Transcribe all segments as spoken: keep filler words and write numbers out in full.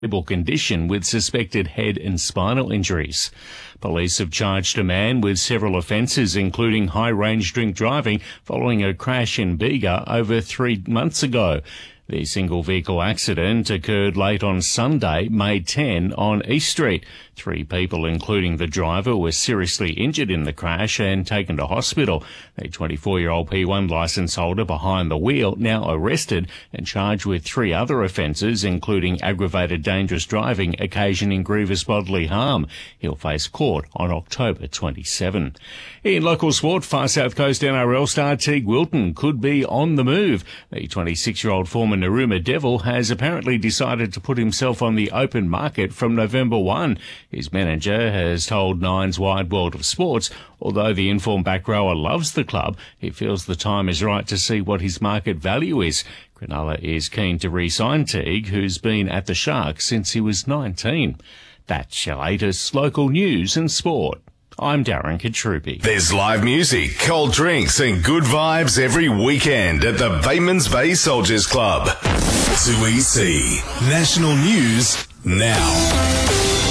stable condition with suspected head and spinal injuries. Police have charged a man with several offences, including high-range drink driving, following a crash in Bega over three months ago. The single vehicle accident occurred late on Sunday, May tenth, on East Street. Three people, including the driver, were seriously injured in the crash and taken to hospital. A twenty-four-year-old P one licence holder behind the wheel now arrested and charged with three other offences, including aggravated dangerous driving occasioning grievous bodily harm. He'll face court on October twenty-seventh. In local sport, Far South Coast N R L star Teague Wilton could be on the move. The twenty-six-year-old former Narooma Devil has apparently decided to put himself on the open market from November first. His manager has told Nine's Wide World of Sports, although the informed back rower loves the club, he feels the time is right to see what his market value is. Cronulla is keen to re-sign Teague, who's been at the Sharks since he was nineteen. That's your latest local news and sport. I'm Darren Katrubi. There's live music, cold drinks and good vibes every weekend at the Batemans Bay Soldiers Club. two E C National News now.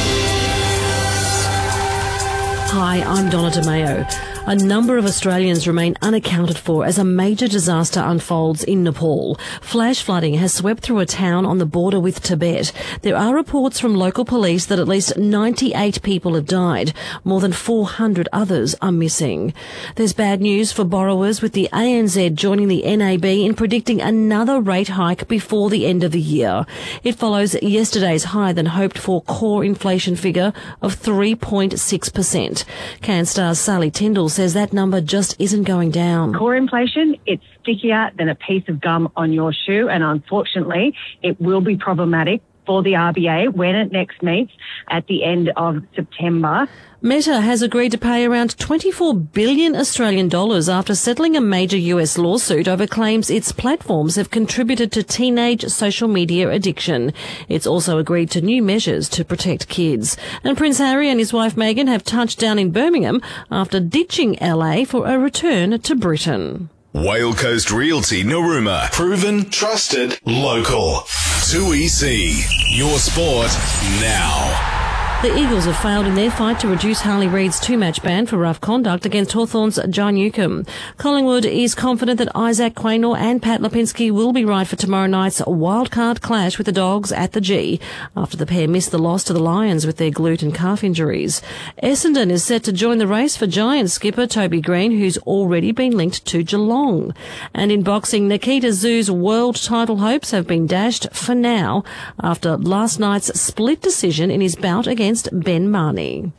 Hi, I'm Donna DeMeo. A number of Australians remain unaccounted for as a major disaster unfolds in Nepal. Flash flooding has swept through a town on the border with Tibet. There are reports from local police that at least ninety-eight people have died. More than four hundred others are missing. There's bad news for borrowers, with the A N Z joining the N A B in predicting another rate hike before the end of the year. It follows yesterday's higher than hoped for core inflation figure of three point six percent. CanStar's Sally Tyndall says that number just isn't going down. Core inflation, it's stickier than a piece of gum on your shoe, and unfortunately it will be problematic for the R B A when it next meets at the end of September. Meta has agreed to pay around twenty-four billion Australian dollars after settling a major U S lawsuit over claims its platforms have contributed to teenage social media addiction. It's also agreed to new measures to protect kids. And Prince Harry and his wife Meghan have touched down in Birmingham after ditching L A for a return to Britain. Whale Coast Realty Narooma. Proven, trusted, local. two E C. Your sport now. The Eagles have failed in their fight to reduce Harley Reid's two-match ban for rough conduct against Hawthorn's John Newcombe. Collingwood is confident that Isaac Quaynor and Pat Lipinski will be right for tomorrow night's wildcard clash with the Dogs at the G, after the pair missed the loss to the Lions with their glute and calf injuries. Essendon is set to join the race for Giants skipper Toby Green, who's already been linked to Geelong. And in boxing, Nikita Zhu's world title hopes have been dashed for now after last night's split decision in his bout against Ben Marnie.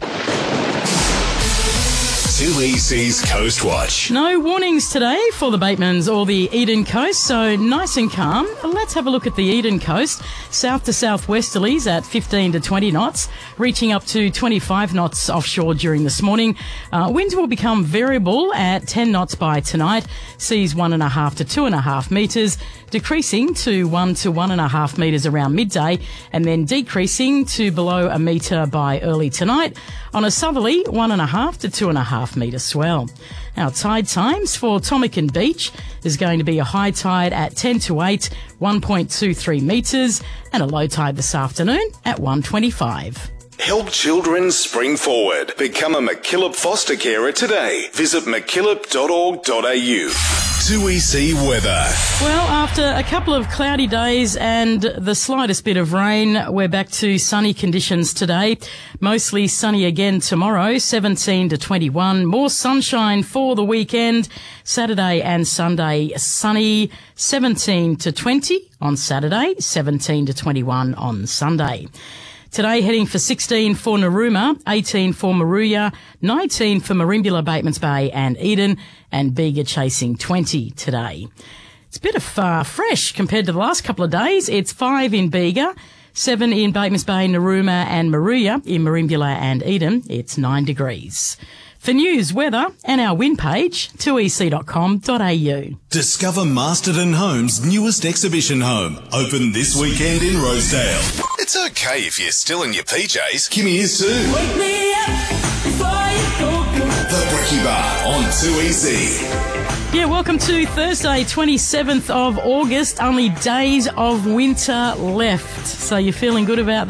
two E C's Coast Watch. No warnings today for the Batemans or the Eden Coast, so nice and calm. Let's have a look at the Eden Coast. South to southwesterlies at fifteen to twenty knots, reaching up to twenty-five knots offshore during this morning. Uh, winds will become variable at ten knots by tonight. Seas one and a half to two and a half metres, decreasing to one to one and a half metres around midday, and then decreasing to below a metre by early tonight. On a southerly, one and a half to two and a half metre swell. Our tide times for Tomakin Beach is going to be a high tide at ten to eight, one point two three metres, and a low tide this afternoon at one twenty-five. Help children spring forward. Become a MacKillop foster carer today. Visit mackillop dot org dot a u. two E C weather. Well, after a couple of cloudy days and the slightest bit of rain, we're back to sunny conditions today. Mostly sunny again tomorrow, seventeen to twenty-one. More sunshine for the weekend. Saturday and Sunday sunny, seventeen to twenty on Saturday, seventeen to twenty-one on Sunday. Today heading for sixteen for Narooma, eighteen for Maruya, nineteen for Merimbula, Batemans Bay and Eden, and Bega chasing twenty today. It's a bit of uh, fresh compared to the last couple of days. It's five in Bega, seven in Batemans Bay, Narooma and Maruya. In Merimbula and Eden, it's nine degrees. For news, weather and our win page, two e c dot com dot a u. Discover Masterton Homes' newest exhibition home. Open this weekend in Rosedale. It's okay if you're still in your P Js. Kimmy is too. Wake me up before you go. The Bricky Bar on two E C. Yeah, welcome to Thursday, twenty-seventh of August. Only days of winter left. So you're feeling good about